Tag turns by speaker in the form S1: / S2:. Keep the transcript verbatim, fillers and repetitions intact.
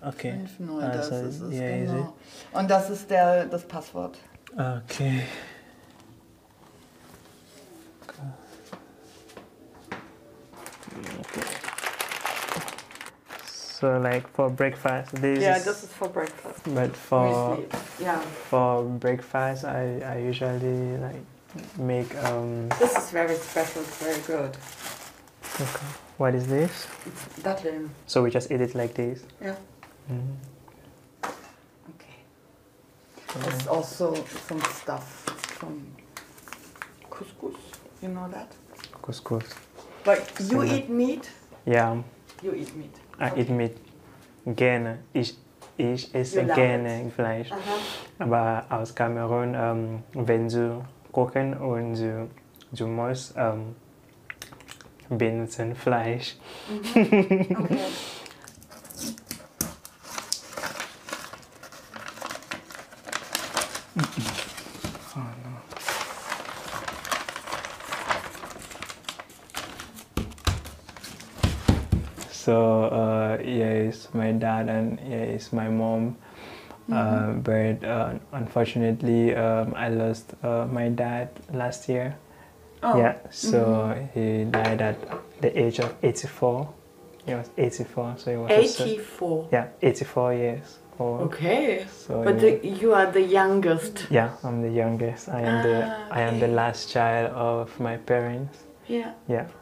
S1: Okay.
S2: fünf null,
S1: Also,
S2: das ist es,
S1: yeah,
S2: genau.
S1: easy.
S2: Und das ist der, das Passwort.
S1: Okay. So like for breakfast, this
S2: Yeah,
S1: is,
S2: this is for breakfast.
S1: but for
S2: Müsli. Yeah.
S1: for breakfast, I, I usually like make um.
S2: This is very special. It's very good.
S1: Okay. What is this?
S2: It's Datteln.
S1: So we just eat it like this.
S2: Yeah.
S1: Mm.
S2: Okay. There's also some stuff from couscous. You know that?
S1: Couscous.
S2: But you
S1: So
S2: eat meat.
S1: Yeah,
S2: You eat meat.
S1: I
S2: Okay.
S1: eat meat. Gerne. Ich, ich esse
S2: You love
S1: gerne Fleisch.
S2: Aha.
S1: Aber aus Kamerun, ähm, wenn du kochen und du, du musst ähm, benutzen Fleisch.
S2: Okay.
S1: So uh, here is my dad and here is my mom. Uh, but uh, unfortunately, um, I lost uh, my dad last year.
S2: Oh.
S1: Yeah, so he died at the age of eighty-four. He was eighty-four, so he was just, uh,
S2: eighty-four.
S1: yeah, eighty-four years old.
S2: Okay.
S1: So
S2: But
S1: yeah.
S2: the, you are the youngest.
S1: Yeah, I'm the youngest. I am the
S2: Ah,
S1: I am the
S2: okay.
S1: last child of my parents.
S2: Yeah.
S1: Yeah.